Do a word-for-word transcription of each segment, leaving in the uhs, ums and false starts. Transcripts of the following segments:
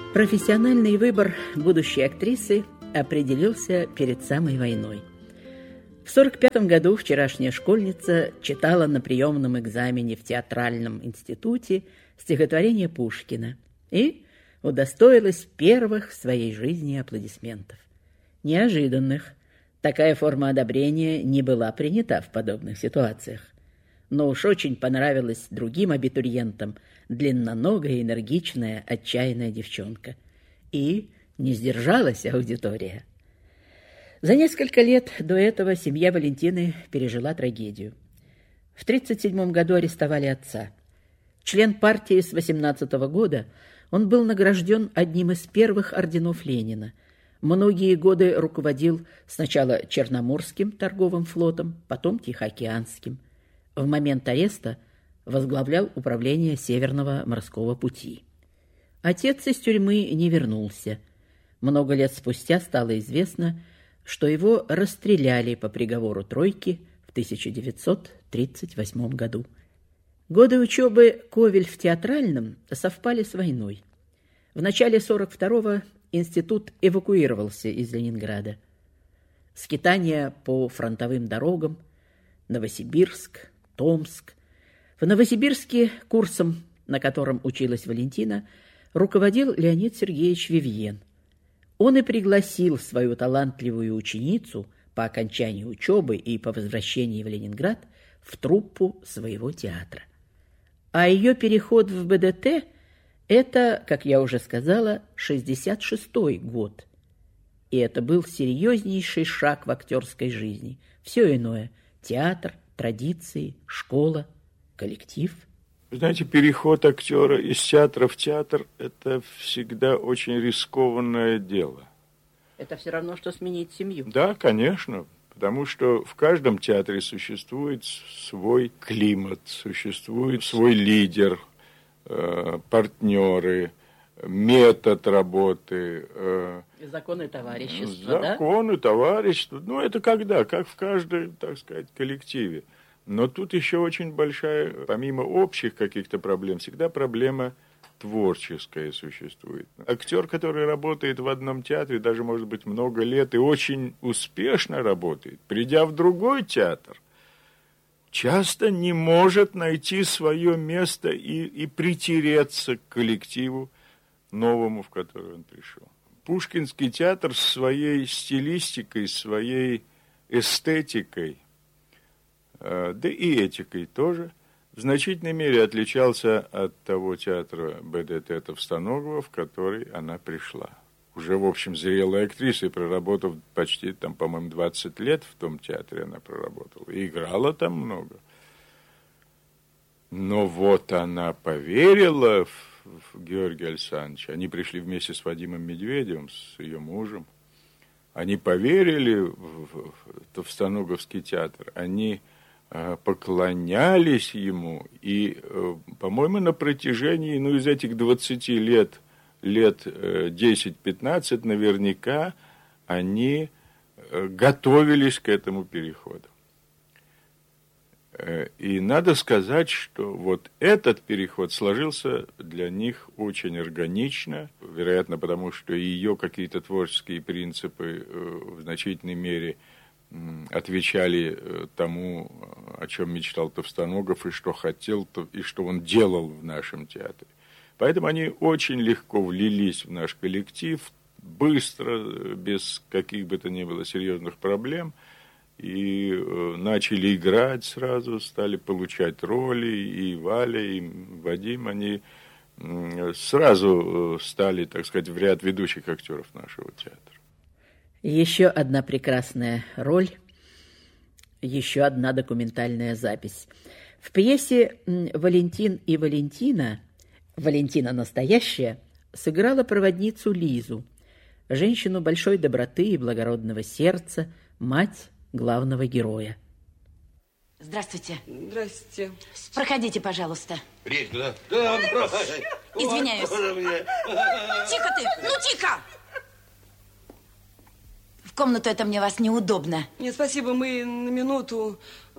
Профессиональный выбор будущей актрисы определился перед самой войной. В сорок пятом году вчерашняя школьница читала на приемном экзамене в театральном институте стихотворение Пушкина и удостоилась первых в своей жизни аплодисментов. Неожиданных. Такая форма одобрения не была принята в подобных ситуациях. Но уж очень понравилась другим абитуриентам длинноногая, энергичная, отчаянная девчонка. И не сдержалась аудитория. За несколько лет до этого семья Валентины пережила трагедию. В тридцать седьмом году арестовали отца. Член партии с восемнадцатого года, он был награжден одним из первых орденов Ленина. Многие годы руководил сначала Черноморским торговым флотом, потом Тихоокеанским. В момент ареста возглавлял управление Северного морского пути. Отец из тюрьмы не вернулся. Много лет спустя стало известно, что его расстреляли по приговору тройки в тысяча девятьсот тридцать восьмом году. Годы учебы Ковель в театральном совпали с войной. В начале сорок второго институт эвакуировался из Ленинграда. Скитания по фронтовым дорогам, Новосибирск, Томск. В Новосибирске курсом, на котором училась Валентина, руководил Леонид Сергеевич Вивьен. Он и пригласил свою талантливую ученицу по окончании учебы и по возвращении в Ленинград в труппу своего театра. А ее переход в БДТ – это, как я уже сказала, шестьдесят шестой год. И это был серьезнейший шаг в актерской жизни. Все иное – театр, традиции, школа, коллектив. Знаете, переход актера из театра в театр – это всегда очень рискованное дело. Это все равно, что сменить семью. Да, конечно, потому что в каждом театре существует свой климат, существует свой лидер, э, партнеры, метод работы. Э, законы товарищества, да? Законы товарищества. Ну, это когда? Как в каждой, так сказать, коллективе. Но тут еще очень большая, помимо общих каких-то проблем, всегда проблема творческая существует. Актер, который работает в одном театре, даже, может быть, много лет и очень успешно работает, придя в другой театр, часто не может найти свое место и, и притереться к коллективу новому, в который он пришел. Пушкинский театр с своей стилистикой, своей эстетикой, да и этикой тоже, в значительной мере отличался от того театра БДТ Товстоногова, в который она пришла. Уже, в общем, зрелой актрисой, проработав почти, там, по-моему, двадцать лет в том театре она проработала. И играла там много. Но вот она поверила в, в Георгия Александровича. Они пришли вместе с Вадимом Медведевым, с ее мужем. Они поверили в, в, в Товстоноговский театр. Они поклонялись ему, и, по-моему, на протяжении, ну, из этих двадцати лет, лет десять-пятнадцать, наверняка, они готовились к этому переходу. И надо сказать, что вот этот переход сложился для них очень органично, вероятно, потому что ее какие-то творческие принципы в значительной мере отвечали тому, о чем мечтал Товстоногов, и что хотел, и что он делал в нашем театре. Поэтому они очень легко влились в наш коллектив, быстро, без каких бы то ни было серьезных проблем, и начали играть сразу, стали получать роли, и Валя, и Вадим, они сразу стали, так сказать, в ряд ведущих актеров нашего театра. Еще одна прекрасная роль, еще одна документальная запись. В пьесе «Валентин и Валентина» Валентина настоящая сыграла проводницу Лизу, женщину большой доброты и благородного сердца, мать главного героя. Здравствуйте. Здравствуйте. Проходите, пожалуйста. Речь, да? Да, извиняюсь. Тихо ты, ну тихо! В комнату это мне вас неудобно. Нет, спасибо, мы на минуту.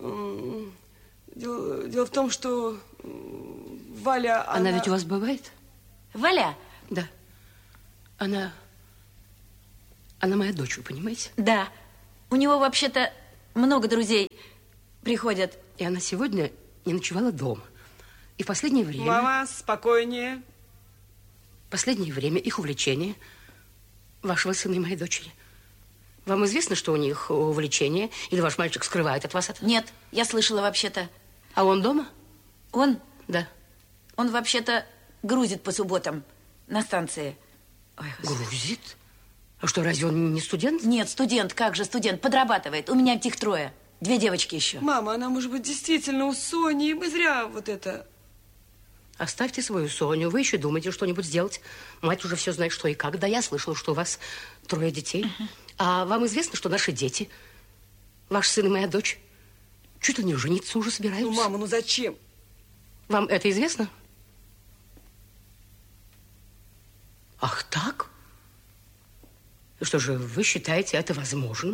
Дело, дело в том, что Валя... Она, она ведь у вас бывает? Валя? Да. Она... Она моя дочь, вы понимаете? Да. У него вообще-то много друзей приходят. И она сегодня не ночевала дома. И в последнее время... Мама, спокойнее. В последнее время их увлечение вашего сына и моей дочери. Вам известно, что у них увлечение? Или ваш мальчик скрывает от вас это? Нет, я слышала вообще-то. А он дома? Он? Да. Он вообще-то грузит по субботам на станции. Ой, грузит? А что, разве он не студент? Нет, студент, как же студент, подрабатывает. У меня их трое. Две девочки еще. Мама, она, может быть, действительно у Сони. Мы зря вот это... Оставьте свою Соню. Вы еще думаете что-нибудь сделать. Мать уже все знает, что и как. Да, я слышала, что у вас трое детей. Uh-huh. А вам известно, что наши дети, ваш сын и моя дочь, чуть ли не жениться уже собираются? Ну, мама, ну зачем? Вам это известно? Ах, так? Что же, вы считаете это возможным?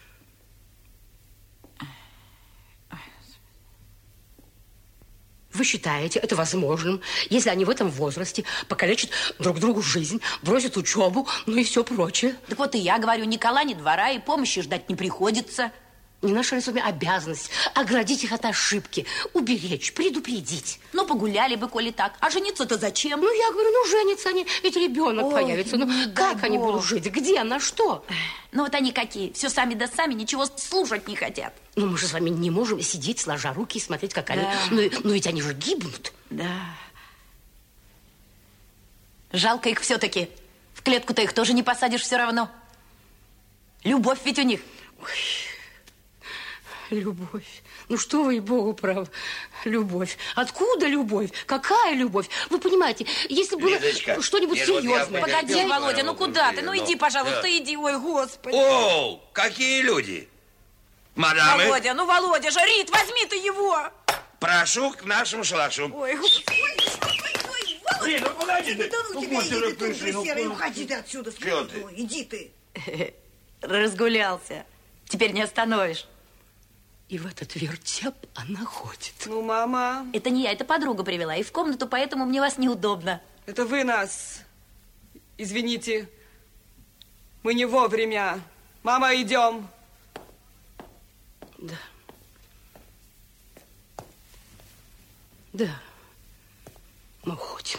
Вы считаете это возможным, если они в этом возрасте покалечат друг другу жизнь, бросят учебу, ну и все прочее? Так вот и я говорю, ни кола, ни двора, и помощи ждать не приходится. Не наша ли с вами обязанность оградить их от ошибки, уберечь, предупредить? Ну, погуляли бы, коли так. А жениться-то зачем? Ну, я говорю, ну, женятся они, ведь ребенок Ой, появится. Ну, как они будут жить? Где, на что? Ну, вот они какие. Все сами да сами, ничего слушать не хотят. Ну, мы же с вами не можем сидеть, сложа руки и смотреть, как они... Да. Ну, ну, ведь они же гибнут. Да. Жалко их все-таки. В клетку-то их тоже не посадишь все равно. Любовь ведь у них. Ой. Любовь. Ну, что вы, Богу прав. Любовь. Откуда любовь? Какая любовь? Вы понимаете, если было что-нибудь серьезное... Погоди, я... Володя, ну куда ты? Ну, иди, пожалуйста, да. иди. Ой, Господи. О, какие люди. Мадамы. Володя, ну, Володя же, Рит, возьми ты его. Прошу к нашему шалашу. Ой, Господи. Рит, ну, погоди ты. Да ну тебя, иди ты тут же, Серый, уходи ты отсюда. Иди ты. Разгулялся. Теперь не остановишь. И в этот вертеп она ходит. Ну, мама... Это не я, это подруга привела. И в комнату, поэтому мне вас неудобно. Это вы нас. Извините. Мы не вовремя. Мама, идем. Да. Да. Мы уходим.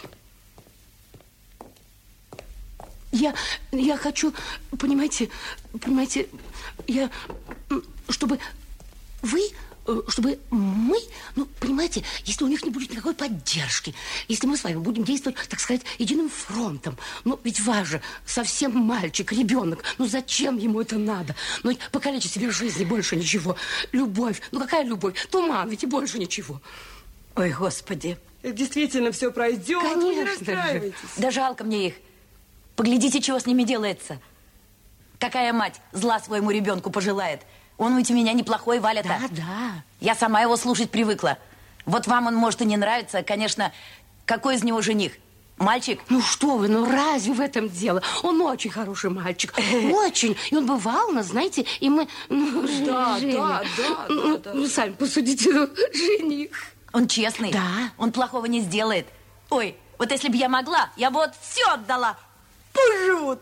Я, я хочу, понимаете, понимаете, я, чтобы... Вы, чтобы мы, ну, понимаете, если у них не будет никакой поддержки, если мы с вами будем действовать, так сказать, единым фронтом, ну, ведь ваш же совсем мальчик, ребенок, ну, зачем ему это надо? Ну, ведь покалечить себе жизни больше ничего. Любовь, ну, какая любовь? Туман, ведь и больше ничего. Ой, Господи. Это действительно все пройдет, конечно, вы не расстраивайтесь. Да жалко мне их. Поглядите, чего с ними делается. Какая мать зла своему ребенку пожелает? Он ведь у меня неплохой, Валя-то. Да, да. Я сама его слушать привыкла. Вот вам он, может, и не нравится. Конечно, какой из него жених? Мальчик? Ну что вы, ну разве в этом дело? Он очень хороший мальчик. Очень. И он бывал у нас, знаете, и мы... Ну, да, Женя, да, да, ну, да, да. Ну, сами посудите, ну, жених. Он честный. Да. Он плохого не сделает. Ой, вот если бы я могла, я бы вот все отдала. Пусть живут.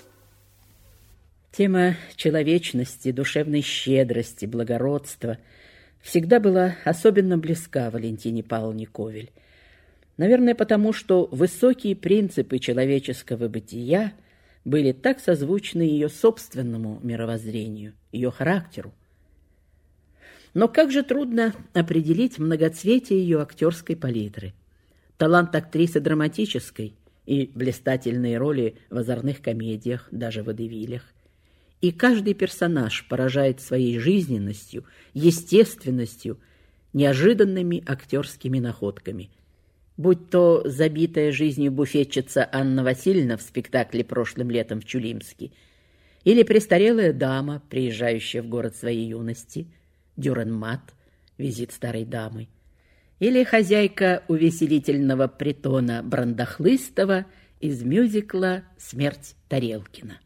Тема человечности, душевной щедрости, благородства всегда была особенно близка Валентине Павловне Ковель. Наверное, потому что высокие принципы человеческого бытия были так созвучны ее собственному мировоззрению, ее характеру. Но как же трудно определить многоцветие ее актерской палитры. Талант актрисы драматической и блистательные роли в озорных комедиях, даже в водевилях. И каждый персонаж поражает своей жизненностью, естественностью, неожиданными актерскими находками. Будь то забитая жизнью буфетчица Анна Васильевна в спектакле прошлым летом в Чулимске, или престарелая дама, приезжающая в город своей юности, Дюрренмат, визит старой дамы, или хозяйка увеселительного притона Брандахлыстова из мюзикла «Смерть Тарелкина».